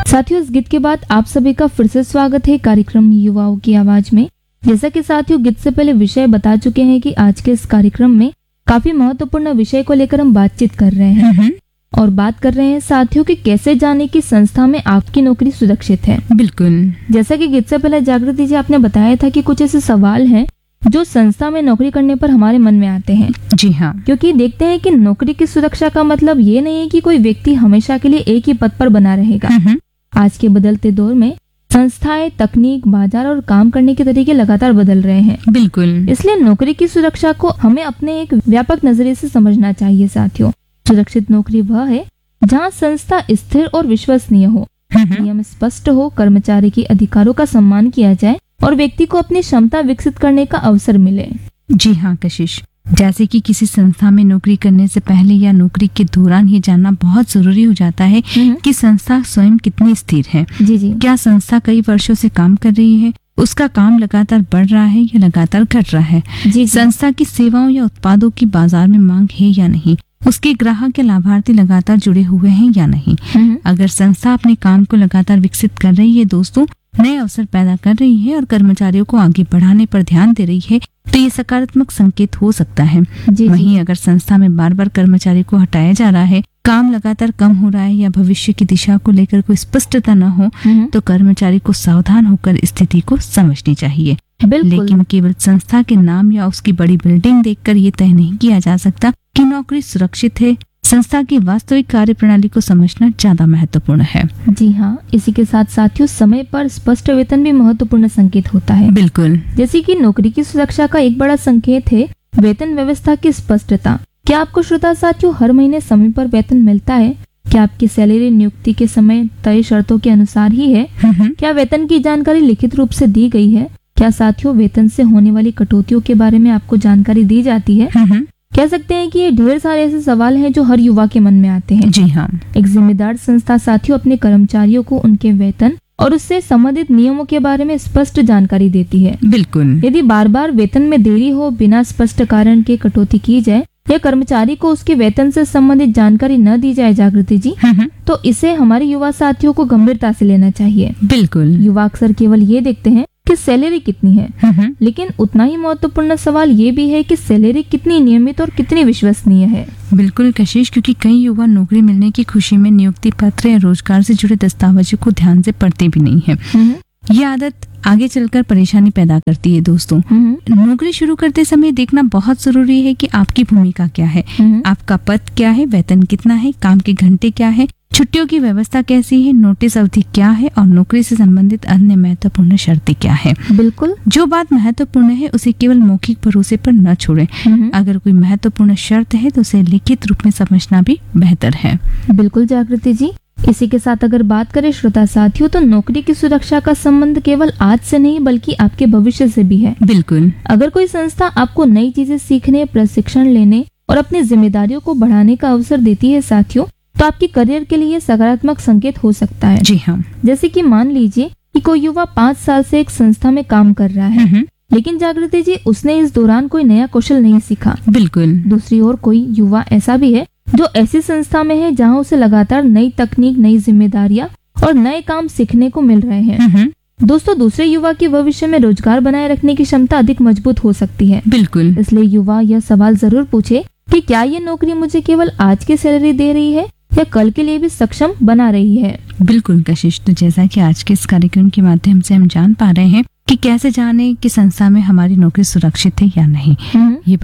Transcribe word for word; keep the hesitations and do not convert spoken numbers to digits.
साथियों, इस गीत के बाद आप सभी का फिर से स्वागत है कार्यक्रम युवाओं की आवाज में। जैसा कि साथियों गीत से पहले विषय बता चुके हैं कि आज के इस कार्यक्रम में काफी महत्वपूर्ण विषय को लेकर हम बातचीत कर रहे हैं और बात कर रहे हैं साथियों कि कैसे जाने कि संस्था में आपकी नौकरी सुरक्षित है। बिल्कुल। जैसा कि गीत से पहले जागृति जी आपने बताया था कि कुछ ऐसे सवाल हैं जो संस्था में नौकरी करने पर हमारे मन में आते हैं। जी हाँ, क्योंकि देखते हैं कि नौकरी की सुरक्षा का मतलब ये नहीं है कि कोई व्यक्ति हमेशा के लिए एक ही पद पर बना रहेगा। आज के बदलते दौर में संस्थाएं, तकनीक, बाजार और काम करने के तरीके लगातार बदल रहे हैं। बिल्कुल। इसलिए नौकरी की सुरक्षा को हमें अपने एक व्यापक नजरिए से समझना चाहिए। साथियों, सुरक्षित नौकरी वह है जहां संस्था स्थिर और विश्वसनीय हो, नियम स्पष्ट हो, कर्मचारी के अधिकारों का सम्मान किया जाए और व्यक्ति को अपनी क्षमता विकसित करने का अवसर मिले। जी हाँ कशिश, जैसे कि किसी संस्था में नौकरी करने से पहले या नौकरी के दौरान ये जानना बहुत जरूरी हो जाता है कि संस्था स्वयं कितनी स्थिर है। जी जी। क्या संस्था कई वर्षों से काम कर रही है, उसका काम लगातार बढ़ रहा है या लगातार घट रहा है। जी जी। संस्था की सेवाओं या उत्पादों की बाजार में मांग है या नहीं, उसके ग्राहक या लाभार्थी लगातार जुड़े हुए हैं या नहीं। अगर संस्था अपने काम को लगातार विकसित कर रही है दोस्तों, नए अवसर पैदा कर रही है और कर्मचारियों को आगे बढ़ाने पर ध्यान दे रही है, तो ये सकारात्मक संकेत हो सकता है। जी वहीं जी। अगर संस्था में बार बार कर्मचारी को हटाया जा रहा है, काम लगातार कम हो रहा है या भविष्य की दिशा को लेकर कोई स्पष्टता न हो, तो कर्मचारी को सावधान होकर स्थिति को समझनी चाहिए। बिल्कुल। लेकिन केवल संस्था के नाम या उसकी बड़ी बिल्डिंग देखकर ये तय नहीं किया जा सकता कि नौकरी सुरक्षित है। संस्था की वास्तविक कार्य प्रणाली को समझना ज्यादा महत्वपूर्ण है। जी हाँ, इसी के साथ साथियों समय पर स्पष्ट वेतन भी महत्वपूर्ण संकेत होता है। बिल्कुल। जैसे कि नौकरी की सुरक्षा का एक बड़ा संकेत है वेतन व्यवस्था की स्पष्टता। क्या आपको श्रोता साथियों हर महीने समय पर वेतन मिलता है? क्या आपकी सैलरी नियुक्ति के समय तय शर्तों के अनुसार ही है? क्या वेतन की जानकारी लिखित रूप से दी गई है? क्या साथियों वेतन से होने वाली कटौतियों के बारे में आपको जानकारी दी जाती है? कह सकते हैं कि ये ढेर सारे ऐसे सवाल हैं जो हर युवा के मन में आते हैं। जी हाँ। एक जिम्मेदार संस्था साथियों अपने कर्मचारियों को उनके वेतन और उससे संबंधित नियमों के बारे में स्पष्ट जानकारी देती है। बिल्कुल। यदि बार बार वेतन में देरी हो, बिना स्पष्ट कारण के कटौती की जाए या कर्मचारी को उसके वेतन से संबंधित जानकारी न दी जाए जागृति जी, तो इसे हमारे युवा साथियों को गंभीरता से लेना चाहिए। बिल्कुल। युवा अक्सर केवल ये देखते हैं कि सैलरी कितनी है, लेकिन उतना ही महत्वपूर्ण सवाल ये भी है कि सैलरी कितनी नियमित और कितनी विश्वसनीय है। बिल्कुल कशिश, क्योंकि कई युवा नौकरी मिलने की खुशी में नियुक्ति पत्र या रोजगार से जुड़े दस्तावेजों को ध्यान से पढ़ते भी नहीं है। ये आदत आगे चलकर परेशानी पैदा करती है दोस्तों। नौकरी शुरू करते समय देखना बहुत जरूरी है कि आपकी भूमिका क्या है, आपका पद क्या है, वेतन कितना है, काम के घंटे क्या है, छुट्टियों की व्यवस्था कैसी है, नोटिस अवधि क्या है और नौकरी से संबंधित अन्य महत्वपूर्ण शर्तें क्या है। बिल्कुल। जो बात महत्वपूर्ण है उसे केवल मौखिक भरोसे पर न छोड़ें। अगर कोई महत्वपूर्ण शर्त है तो उसे लिखित रूप में समझना भी बेहतर है। बिल्कुल जागृति जी। इसी के साथ अगर बात करें श्रोता साथियों, तो नौकरी की सुरक्षा का संबंध केवल आज से नहीं बल्कि आपके भविष्य से भी है। बिल्कुल। अगर कोई संस्था आपको नई चीजें सीखने, प्रशिक्षण लेने और अपनी जिम्मेदारियों को बढ़ाने का अवसर देती है साथियों, तो आपकी करियर के लिए सकारात्मक संकेत हो सकता है। जी हाँ। जैसे कि मान लीजिए कि कोई युवा पाँच साल से एक संस्था में काम कर रहा है, लेकिन जागृति जी उसने इस दौरान कोई नया कौशल नहीं सीखा। बिल्कुल। दूसरी ओर कोई युवा ऐसा भी है जो ऐसी संस्था में है जहां उसे लगातार नई तकनीक, नई जिम्मेदारियां और नए काम सीखने को मिल रहे हैं। दोस्तों, दूसरे युवा की भविष्य में रोजगार बनाए रखने की क्षमता अधिक मजबूत हो सकती है। बिल्कुल। इसलिए युवा यह सवाल जरूर पूछे कि क्या ये नौकरी मुझे केवल आज की सैलरी दे रही है या कल के लिए भी सक्षम बना रही है। बिल्कुल कशिश, तो जैसा कि आज के इस कार्यक्रम के माध्यम से हम जान पा रहे हैं कि कैसे जाने कि संस्था में हमारी नौकरी सुरक्षित है या नहीं। ये